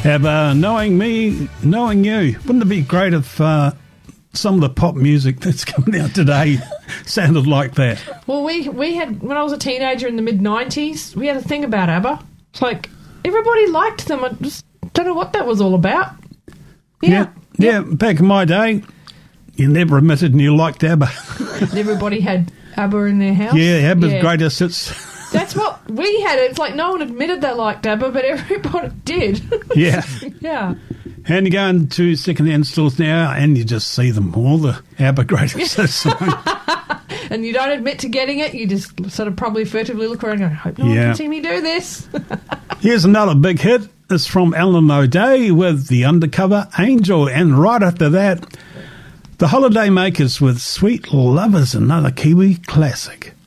ABBA, Knowing Me, Knowing You. Wouldn't it be great if some of the pop music that's coming out today sounded like that? Well, we had, when I was a teenager in the mid-90s, we had a thing about ABBA. It's like, everybody liked them. I just don't know what that was all about. Yeah, back in my day, you never admitted you liked ABBA. Everybody had ABBA in their house. Yeah, ABBA's greatest hits. That's what we had. It's like no one admitted they liked ABBA, but everybody did. Yeah. Yeah. And you go into second-hand stores now and you just see them, all the ABBA greatest hits. And you don't admit to getting it, you just sort of probably furtively look around and go, I hope no one can see me do this. Here's another big hit. It's from Alan O'Day with The Undercover Angel. And right after that, The Holiday Makers with Sweet Lovers, another Kiwi classic.